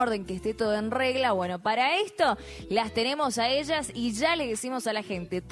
orden, que esté todo en regla. Bueno, para esto las tenemos a ellas y ya le decimos a la gente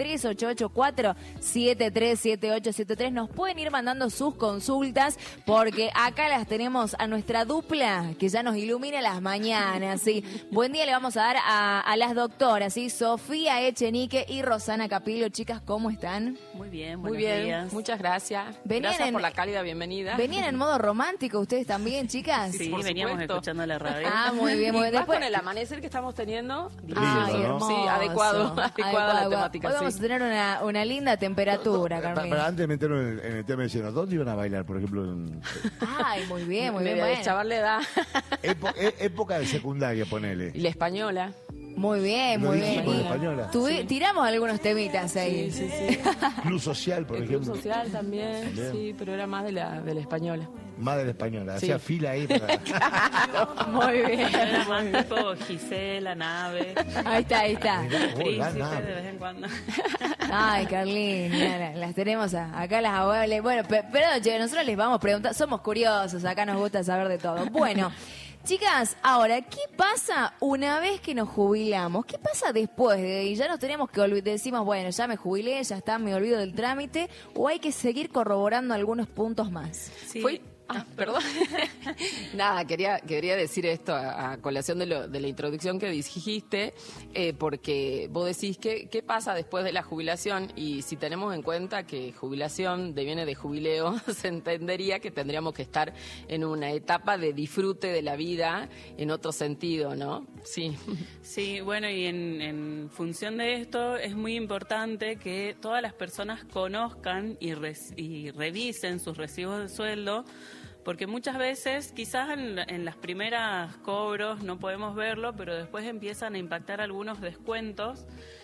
3884-737873. Nos pueden ir mandando sus consultas porque acá las tenemos a nuestra dupla que ya nos ilumina las mañanas, ¿sí? Buen día le vamos a dar a las doctoras, ¿sí? Sofía Echenique y Rosana Capillo. Chicas, ¿cómo están? Muy bien, muy bien, días. Muchas gracias. Gracias por la cálida bienvenida. ¿Venían en modo romántico ustedes también, chicas? Sí, veníamos escuchando la radio. Ah, muy bien, muy bien. Después con el amanecer que estamos teniendo. Ay, hermoso. Sí, adecuado a la temática. Hoy vamos a tener una linda temperatura, Carmen. Para antes de meternos en el tema de lleno, ¿dónde iban a bailar, por ejemplo? Ay, muy bien, muy bien. Bueno. Chaval le da. Época de secundaria, ponele. Y la española. Muy bien, muy bien. La española. Tiramos algunos temitas ahí. Sí. Club Social, por ejemplo. Club Social también, sí, pero era más de la española. Más de la española, Sí. hacía fila ahí para... Muy bien. Era más tipo Gisela, Nave, Ahí está. Príncipe Nave. de vez en cuando. Ay, Carlín, mira, las tenemos acá las abuelas. Bueno, pero che, nosotros les vamos a preguntar, somos curiosos, acá nos gusta saber de todo. Bueno, chicas, ahora, ¿qué pasa una vez que nos jubilamos? ¿Qué pasa después de ahí? Ya nos tenemos que olvidar, decimos, bueno, ya me jubilé, ya está, me olvido del trámite, o hay que seguir corroborando algunos puntos más. Sí. Perdón. Nada, quería decir esto a colación de la introducción que dijiste, porque vos decís qué pasa después de la jubilación, y si tenemos en cuenta que jubilación deviene de jubileo, se entendería que tendríamos que estar en una etapa de disfrute de la vida en otro sentido, ¿no? Sí. Sí, bueno, y en función de esto es muy importante que todas las personas conozcan y revisen sus recibos de sueldo, porque muchas veces, quizás en las primeras cobros no podemos verlo, pero después empiezan a impactar algunos descuentos,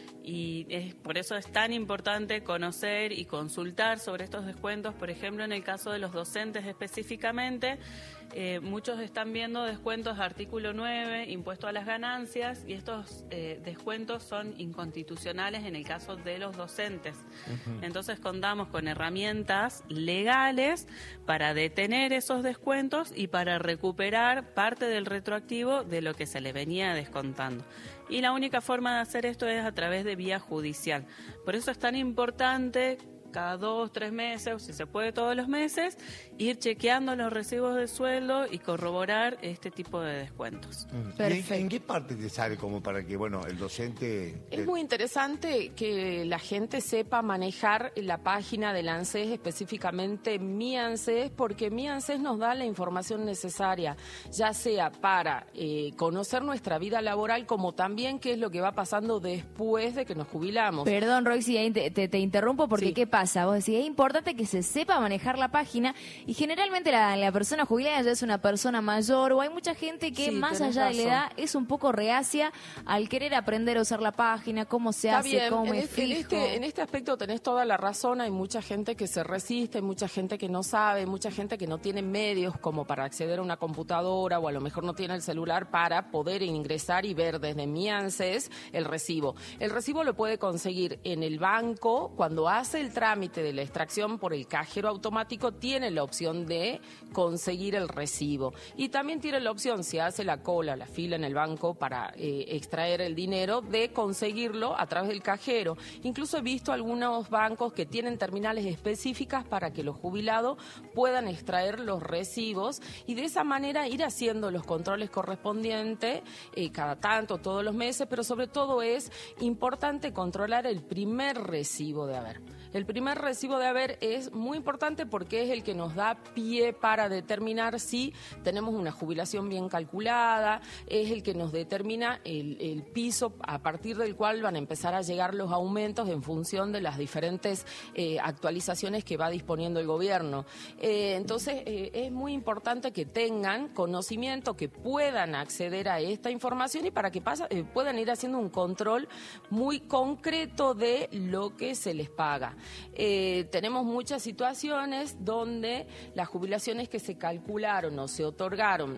y por eso es tan importante conocer y consultar sobre estos descuentos. Por ejemplo, en el caso de los docentes específicamente, muchos están viendo descuentos de artículo 9, impuesto a las ganancias, y estos descuentos son inconstitucionales en el caso de los docentes. Entonces contamos con herramientas legales para detener esos descuentos y para recuperar parte del retroactivo de lo que se le venía descontando. Y la única forma de hacer esto es a través de vía judicial. Por eso es tan importante, cada 2, 3 meses, o si se puede todos los meses, ir chequeando los recibos de sueldo y corroborar este tipo de descuentos. ¿En qué parte te sale como para que, bueno, el docente... Es muy interesante que la gente sepa manejar la página del ANSES, específicamente Mi ANSES, porque Mi ANSES nos da la información necesaria, ya sea para conocer nuestra vida laboral, como también qué es lo que va pasando después de que nos jubilamos. Perdón, Roxy, ahí te interrumpo porque Sí. ¿qué pasa? Vos decís, es importante que se sepa manejar la página, y generalmente la persona jubilada ya es una persona mayor, o hay mucha gente que Sí, más tenés allá de la razón. edad es un poco reacia al querer aprender a usar la página, cómo se Está hace, bien, cómo me en fijo. este aspecto tenés toda la razón. Hay mucha gente que se resiste, hay mucha gente que no sabe, hay mucha gente que no tiene medios como para acceder a una computadora, o a lo mejor no tiene el celular para poder ingresar y ver desde Mi ANSES el recibo. El recibo lo puede conseguir en el banco. Cuando hace el trámite de la extracción por el cajero automático, tiene la opción de conseguir el recibo, y también tiene la opción, si hace la fila en el banco para extraer el dinero, de conseguirlo a través del cajero. Incluso he visto algunos bancos que tienen terminales específicas para que los jubilados puedan extraer los recibos, y de esa manera ir haciendo los controles correspondientes cada tanto, todos los meses, pero sobre todo es importante controlar el primer recibo de haber. El primer recibo de haber es muy importante porque es el que nos da pie para determinar si tenemos una jubilación bien calculada, es el que nos determina el piso a partir del cual van a empezar a llegar los aumentos en función de las diferentes actualizaciones que va disponiendo el gobierno. Entonces es muy importante que tengan conocimiento, que puedan acceder a esta información, y para que puedan ir haciendo un control muy concreto de lo que se les paga. Tenemos muchas situaciones donde las jubilaciones que se calcularon o se otorgaron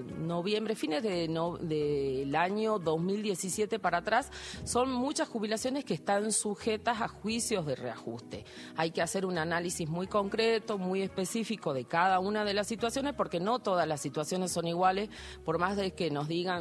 fines del año 2017 para atrás, son muchas jubilaciones que están sujetas a juicios de reajuste. Hay que hacer un análisis muy concreto, muy específico de cada una de las situaciones, porque no todas las situaciones son iguales, por más de que nos digan